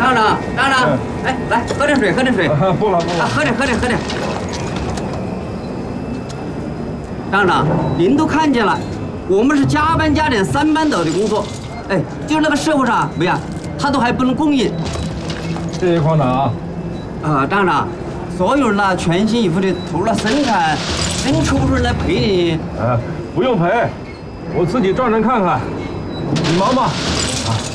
厂长，哎，来喝点水，喝点水。 不了， 喝点。厂长，您都看见了，我们是加班加点3班倒的工作。哎，就那个师傅上没呀，他都还不能供应。 谢谢矿长。 厂长，所有人呢全心以赴的投入了生产，真抽不出人来赔你。 不用赔，我自己转转看看。你忙吧。